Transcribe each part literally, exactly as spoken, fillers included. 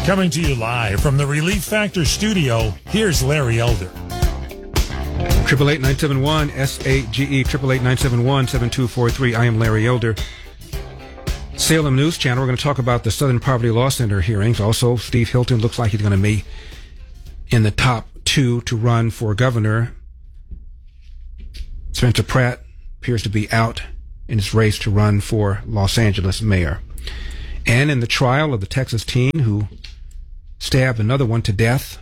Coming to you live from the Relief Factor studio, here's Larry Elder. Triple eight nine seven one S A G E triple eight nine seven one seven two four three. I am Larry Elder. Salem News Channel. We're going to talk about the Southern Poverty Law Center hearings. Also, Steve Hilton looks like he's going to be in the top two to run for governor. Spencer Pratt appears to be out in his race to run for Los Angeles mayor. And in the trial of the Texas teen who stabbed another one to death,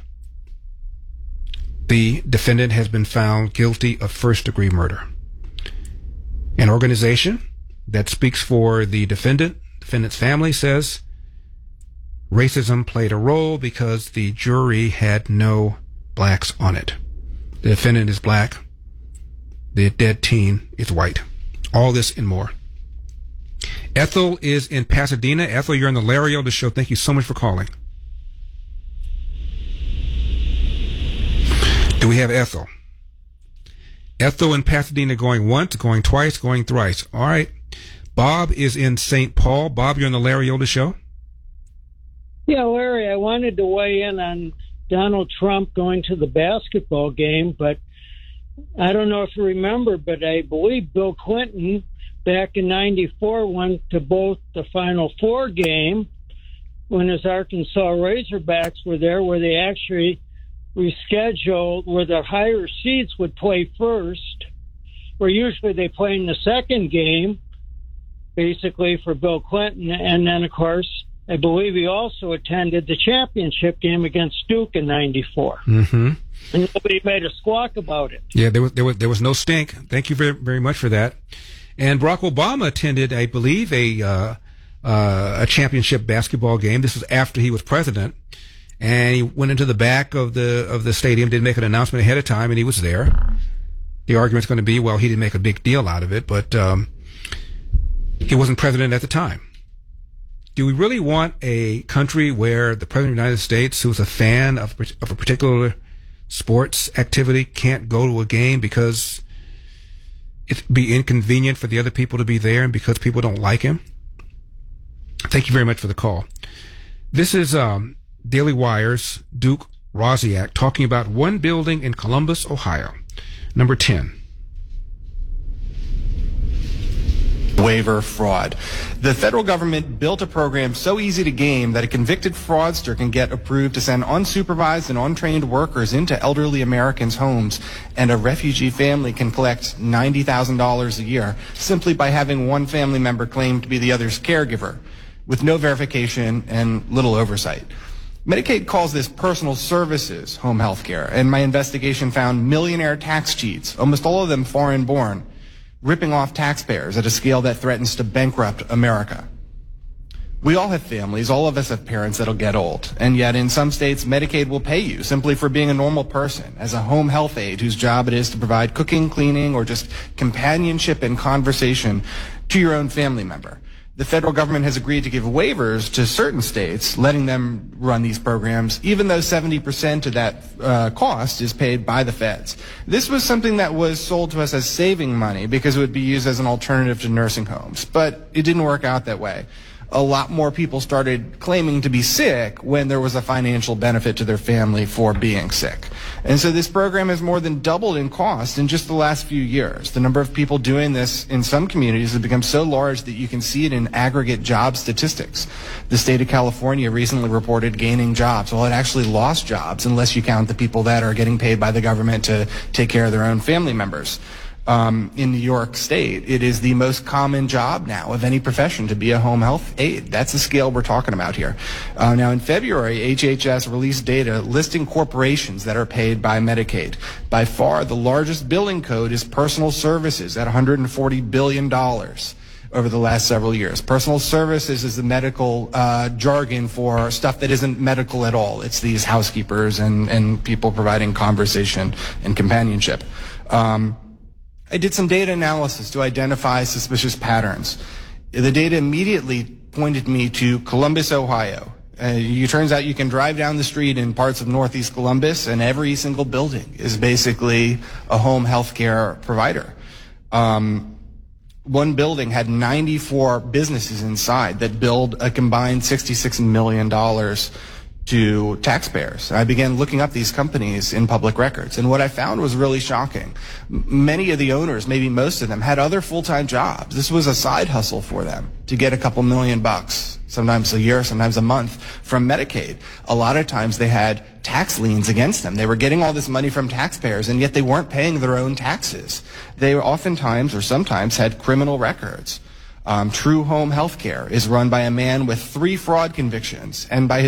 the defendant has been found guilty of first-degree murder. An organization that speaks for the defendant, defendant's family, says racism played a role because the jury had no blacks on it. The defendant is black. The dead teen is white. All this and more. Ethel is in Pasadena. Ethel, you're on the Larry Elder Show. Thank you so much for calling. Do we have Ethel? Ethel in Pasadena going once, going twice, going thrice. All right. Bob is in Saint Paul. Bob, you're on the Larry Elder Show. Yeah, Larry, I wanted to weigh in on Donald Trump going to the basketball game, but I don't know if you remember, but I believe Bill Clinton back in ninety-four went to both the Final Four game when his Arkansas Razorbacks were there, where they actually rescheduled, where the higher seeds would play first, where usually they play in the second game, basically for Bill Clinton. And then, of course, I believe he also attended the championship game against Duke in ninety-four. Mm-hmm. And nobody made a squawk about it. Yeah, there was, there was, there was no stink. Thank you very, very much for that. And Barack Obama attended, I believe, a, uh, uh, a championship basketball game. This was after he was president. And he went into the back of the, of the stadium, didn't make an announcement ahead of time, and he was there. The argument's going to be, well, he didn't make a big deal out of it, but, um, he wasn't president at the time. Do we really want a country where the President of the United States, who's a fan of, of a particular sports activity, can't go to a game because it'd be inconvenient for the other people to be there and because people don't like him? Thank you very much for the call. This is um, Daily Wire's Duke Rosiak talking about one building in Columbus, Ohio. Number ten. Waiver fraud. The federal government built a program so easy to game that a convicted fraudster can get approved to send unsupervised and untrained workers into elderly Americans' homes, and a refugee family can collect ninety thousand dollars a year simply by having one family member claim to be the other's caregiver, with no verification and little oversight. Medicaid calls this personal services home health care, and my investigation found millionaire tax cheats, almost all of them foreign-born, ripping off taxpayers at a scale that threatens to bankrupt America. We all have families, all of us have parents that'll get old, and yet in some states Medicaid will pay you simply for being a normal person, as a home health aide whose job it is to provide cooking, cleaning, or just companionship and conversation to your own family member. The federal government has agreed to give waivers to certain states, letting them run these programs, even though seventy percent of that uh, cost is paid by the feds. This was something that was sold to us as saving money because it would be used as an alternative to nursing homes, but it didn't work out that way. A lot more people started claiming to be sick when there was a financial benefit to their family for being sick. And so this program has more than doubled in cost in just the last few years. The number of people doing this in some communities has become so large that you can see it in aggregate job statistics. The state of California recently reported gaining jobs. Well, it actually lost jobs unless you count the people that are getting paid by the government to take care of their own family members. Um, in New York State, it is the most common job now of any profession to be a home health aide. That's the scale we're talking about here. Uh, now, in February, H H S released data listing corporations that are paid by Medicaid. By far, the largest billing code is personal services at one hundred forty billion dollars over the last several years. Personal services is the medical uh, jargon for stuff that isn't medical at all. It's these housekeepers and, and people providing conversation and companionship. Um, I did some data analysis to identify suspicious patterns. The data immediately pointed me to Columbus, Ohio. Uh, it turns out you can drive down the street in parts of northeast Columbus, and every single building is basically a home health care provider. Um, one building had ninety-four businesses inside that billed a combined sixty-six million dollars to taxpayers. I began looking up these companies in public records, and what I found was really shocking. M- many of the owners, maybe most of them, had other full-time jobs. This was a side hustle for them to get a couple million bucks, sometimes a year, sometimes a month, from Medicaid. A lot of times they had tax liens against them. They were getting all this money from taxpayers, and yet they weren't paying their own taxes. They oftentimes, or sometimes, had criminal records. Um, True Home Healthcare is run by a man with three fraud convictions, and by his